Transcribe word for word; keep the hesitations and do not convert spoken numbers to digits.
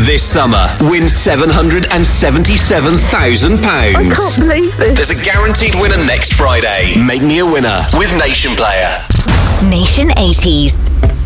This summer, win seven hundred seventy-seven thousand pounds. I can't believe this. There's a guaranteed winner next Friday. Make me a winner with Nation Player. Nation eighties.